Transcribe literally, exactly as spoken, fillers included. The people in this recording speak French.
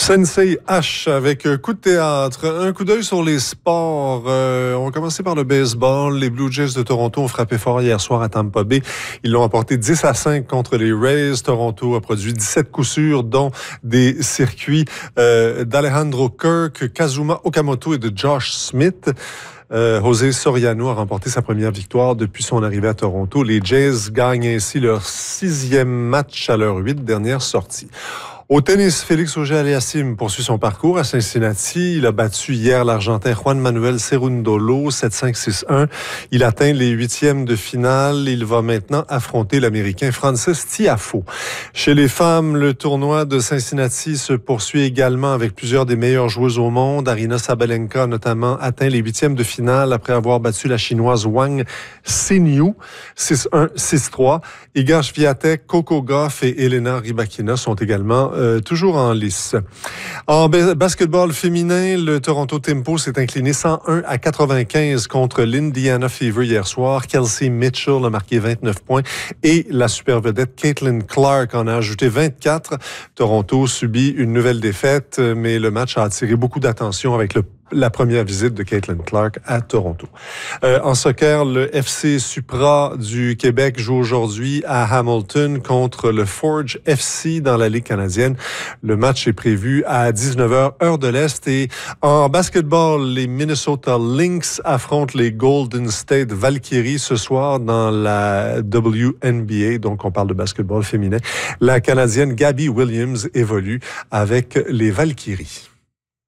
Sensei H avec coup de théâtre. Un coup d'œil sur les sports. Euh, on va commencer par le baseball. Les Blue Jays de Toronto ont frappé fort hier soir à Tampa Bay. Ils l'ont emporté dix à cinq contre les Rays. Toronto a produit dix-sept coups sûrs, dont des circuits euh, d'Alejandro Kirk, Kazuma Okamoto et de Josh Smith. Euh, José Soriano a remporté sa première victoire depuis son arrivée à Toronto. Les Jays gagnent ainsi leur sixième match à leurs huit dernières sorties. Au tennis, Félix Auger-Aliassime poursuit son parcours à Cincinnati. Il a battu hier l'Argentin Juan Manuel Cerundolo sept cinq six un. Il atteint les huitièmes de finale. Il va maintenant affronter l'Américain Frances Tiafoe. Chez les femmes, le tournoi de Cincinnati se poursuit également avec plusieurs des meilleures joueuses au monde. Aryna Sabalenka a notamment atteint les huitièmes de finale après avoir battu la Chinoise Wang Xinyu six un six trois. Iga Swiatek, Coco Gauff et Elena Rybakina sont également Euh, toujours en lice. En basketball féminin, le Toronto Timpo s'est incliné cent un à quatre-vingt-quinze contre l'Indiana Fever hier soir. Kelsey Mitchell a marqué vingt-neuf points et la super vedette Caitlin Clark en a ajouté vingt-quatre. Toronto subit une nouvelle défaite, mais le match a attiré beaucoup d'attention avec le la première visite de Caitlin Clark à Toronto. Euh, en soccer, le F C Supra du Québec joue aujourd'hui à Hamilton contre le Forge F C dans la Ligue canadienne. Le match est prévu à dix-neuf heures, heure de l'Est. Et en basketball, les Minnesota Lynx affrontent les Golden State Valkyries ce soir dans la W N B A. Donc, on parle de basketball féminin. La Canadienne Gabby Williams évolue avec les Valkyries.